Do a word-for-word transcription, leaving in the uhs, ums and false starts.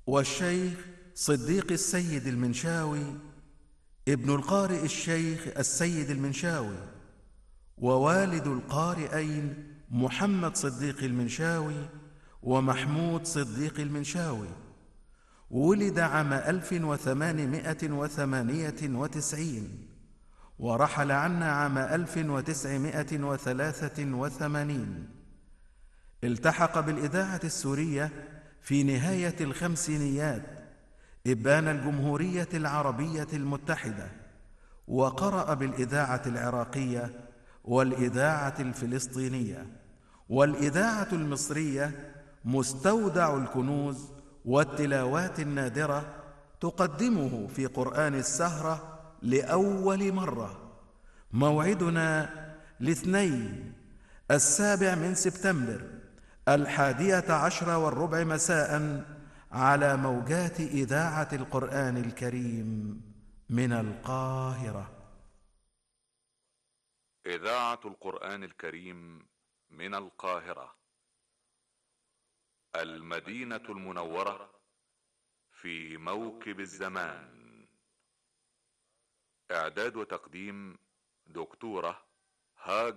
والشيخ صديق السيد المنشاوي ابن القارئ الشيخ السيد المنشاوي، ووالد القارئين محمد صديق المنشاوي ومحمود صديق المنشاوي. ولد عام ألف وثمانمائة وثمانية وتسعين ورحل عنا عام ألف وتسعمائة وثلاثة وثمانين. التحق بالإذاعة السورية في نهاية الخمسينيات إبان الجمهورية العربية المتحدة، وقرأ بالإذاعة العراقية والإذاعة الفلسطينية والإذاعة المصرية مستودع الكنوز والتلاوات النادرة، تقدمه في قرآن السهرة لأول مرة. موعدنا الاثنين السابع من سبتمبر الحادية عشر والربع مساء على موجات إذاعة القرآن الكريم من القاهرة. إذاعة القرآن الكريم من القاهرة، المدينة المنورة في موكب الزمان. إعداد وتقديم دكتورة هاجر